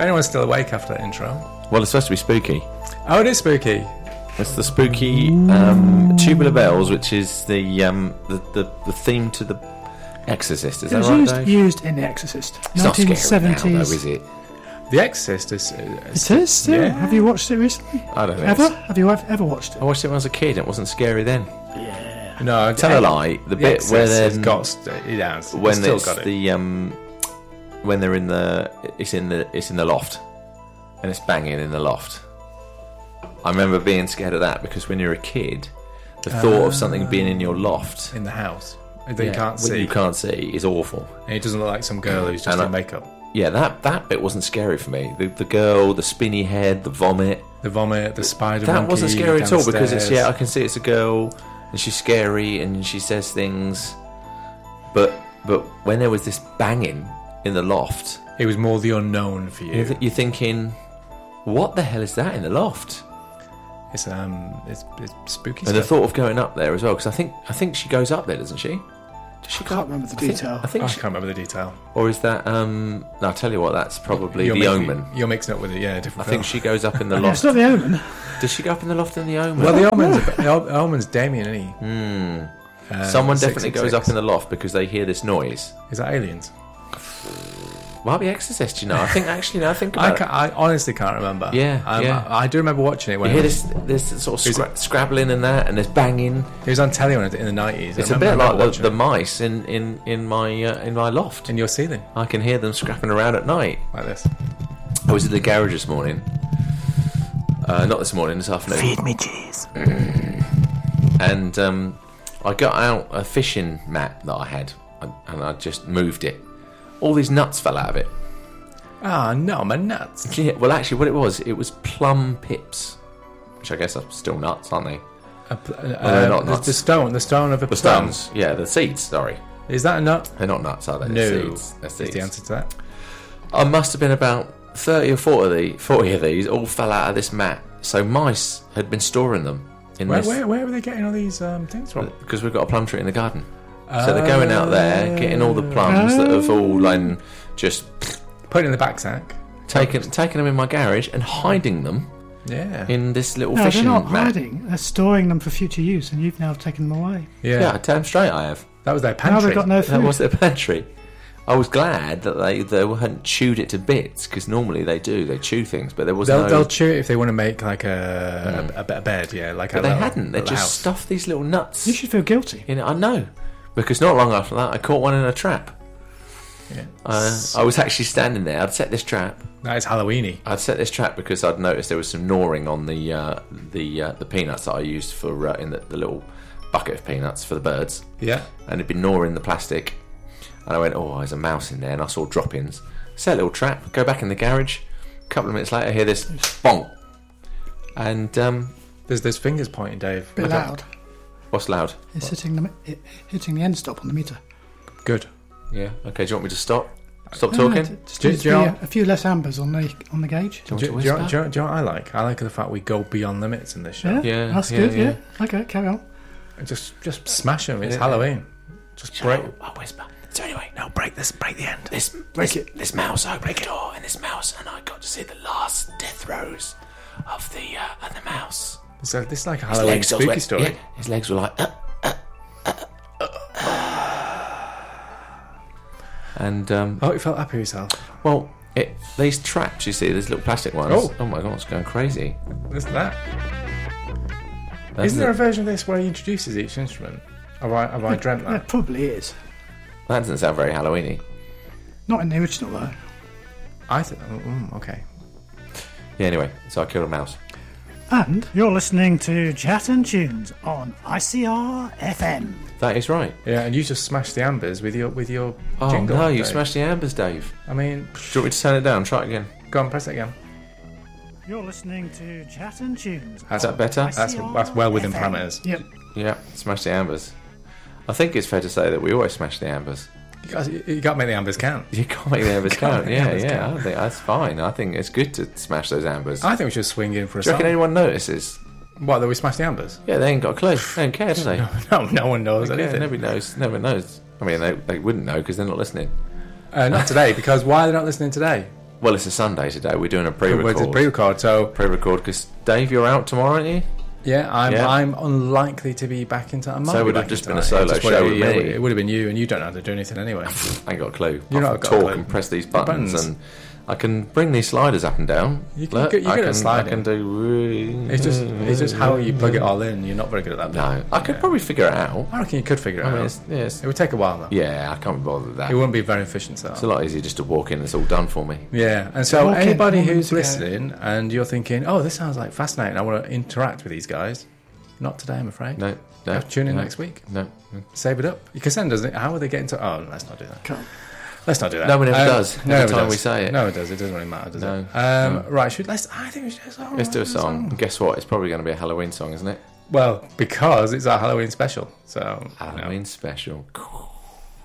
anyone's still awake after that intro. Well, it's supposed to be spooky. Oh, it is spooky. It's the spooky Tubular Bells, which is the theme to The Exorcist. Is It that was right, used, Dave? used in The Exorcist. It's not scary 1970s. now, though, is it? The Exorcist is... It is still. Yeah. Have you watched it recently? I don't think Ever? it's- Have you ever watched I it? watched it when I was a kid. It wasn't scary then. No, Tell a lie. The bit where Exorcist then got... It has. when still it's got it. the when they're in the it's in the loft and it's banging in the loft. I remember being scared of that because when you're a kid, the thought of something being in your loft In the house. That you yeah, can't when see. you can't see is awful. And it doesn't look like some girl who's just And in makeup. Yeah, that bit wasn't scary for me. The girl, the spinny head, the vomit. The vomit, the spider That monkey wasn't scary at all because it's downstairs. I can see it's a girl and she's scary and she says things, but when there was this banging in the loft, It was more the unknown for you. you're thinking, what the hell is that in the loft? It's spooky And the stuff. thought of going up there as well, because I think she goes up there, doesn't she? Does she I can't remember the detail. I think I she, can't remember the detail. or is that? No, I'll tell you what. That's probably You're the mixing- Omen. You're mixing up with it, yeah, a different I think film. she goes up in the Yeah, it's loft. not The Omen. Does she go up in the loft in the Omen? Well, the Omen's Damien, isn't he? Someone definitely 666. goes up in the loft because they hear this noise. Is that aliens? Might be Exorcist, you know. I think actually, now I think about it. I honestly can't remember. Yeah, yeah. I do remember watching it when You hear this sort of scrabbling and that, and there's banging. it was on telly in the 90s. It's a bit like the mice in my loft. in your ceiling, I can hear them scrapping around at night. like this. I was at the garage this morning. Not this morning, this afternoon. Feed me cheese. And I got out a fishing mat that I had, and I just moved it. All these nuts fell out of it. Ah, no, my nuts. Yeah, well, actually, what it was plum pips, which I guess are still nuts, aren't they? they're not nuts. The stone of a The plum. stones, yeah, the seeds. Sorry, Is that a nut? they're not nuts, are they? No. They're seeds. They're Is seeds. the answer to that? I must have been about 30 or 40 of these all fell out of this mat. So mice had been storing them in Where this are they getting all these things from? because we've got a plum tree in the garden. So they're going out there, getting all the plums that have all just Put it in the back sack. taken them in my garage and hiding them Yeah. in this little No, they're fishing not mat. hiding. They're storing them for future use, and you've now taken them away. Yeah, damn straight I have. That was their Now pantry. they've got no That food. was their pantry. I was glad that they hadn't chewed it to bits because normally they do. They chew things, but there was no. They'll chew it if they want to make like a bed, yeah. Like but a they little- hadn't. They little just house. stuffed these little nuts. You should feel guilty. In it. I know, because not long after that, I caught one in a trap. Yeah. I was actually standing there. I'd set this trap. That is Halloweeny. I'd set this trap because I'd noticed there was some gnawing on the peanuts that I used for in the little bucket of peanuts for the birds, Yeah. and it'd been gnawing the plastic. And I went, oh, there's a mouse in there, and I saw drop-ins. Set a little trap. Go back in the garage. A couple of minutes later, I hear this bonk, and There's fingers pointing, Dave. Bit loud. what's loud? It's hitting the end stop on the meter. Good. Yeah. Okay. Do you want me to stop? Stop No, talking? it just Do- needs do to you be know- a few less ambers on the gauge. Do you want Do, to do, you know, whisper? do, you know, do you know what I like? I like the fact we go beyond limits in this show. Yeah, Yeah, that's yeah, good. yeah. Yeah. Okay, carry on. Just smash them. It's Yeah. Halloween. Just break. I'll whisper. So anyway, no, break the end. Break it. This mouse opened the door, and this mouse, and I got to see the last death throes of the mouse. This is like a His Halloween legs all spooky went- story. yeah, his legs were like. And Oh, you felt happy with yourself. well, these traps you see, these little plastic ones. Oh my god, it's going crazy. Isn't that? That's Isn't there a version of this where he introduces each instrument? Have I dreamt Yeah, that? it probably is. That doesn't sound very Halloweeny. Not in the original though. I think. Okay. Yeah. Anyway, so I killed a mouse. And you're listening to Chat and Tunes on ICR FM. That is right. Yeah, and you just smashed the ambers with your Oh jingle. no, you Dave. smashed the ambers, Dave. I mean, Do you want me to turn it down? Try it again. go on, press it again. You're listening to Chat and Tunes. Is that better? That's well within FM. parameters. Yep. Yeah, smash the ambers. I think it's fair to say that we always smash the ambers. You got to make the ambers count. You can't make the ambers count. make the Yeah, ambers yeah. count. I think that's fine. I think it's good to smash those ambers. I think we should swing in for a Do you reckon song. anyone notices? What, that we smashed the ambers? Yeah, they ain't got a clue. They don't care, do they? No one knows Yeah, anything. nobody knows. Never knows. I mean, they wouldn't know because they're not listening. Not today, because why are they not listening today? Well, it's a Sunday today. We're doing a It's pre-record. pre-record, so Pre-record because Dave, you're out tomorrow, aren't you? yeah, Yeah. I'm unlikely to be back in time. So it would have just been a solo show with me. It would have been you, and you don't know how to do anything anyway. I ain't got a clue. You're I not can got a talk clue. and press these buttons, Buttons. and I can bring these sliders up and down. You can- Look, you're good I at can, sliding. I can do. It's just how you plug it all in. You're not very good at that. No, I could probably figure it out. I reckon you could figure it I mean, out. it's, It would take a while though. yeah, I can't be bothered with that. It wouldn't be very efficient. So. It's a lot easier just to walk in and it's all done for me. Yeah, and so walk in, anybody moment who's to go. listening and you're thinking, "Oh, this sounds like fascinating. I want to interact with these guys." Not today, I'm afraid. No, no. Tune in no, next week. No. Save it up. You can send us. How are they getting to? Oh, let's not do that. Can't. Let's not do that. No one ever does, every one time does. we say it. No, it does. It doesn't really matter, does No, it? Right. I think we should do a song. Let's do a song. And guess what? It's probably going to be a Halloween song, isn't it? Well, because it's our Halloween special. So Halloween special.